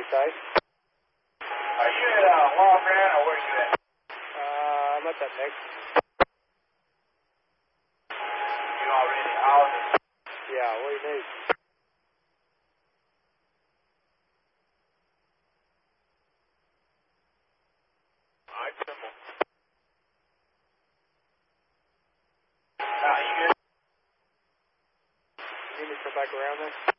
Play tight. Are you at Walgreens or where you at? I'm at that next. You already out? Yeah, what do you need? Alright, simple. You good? You need me to come back around there?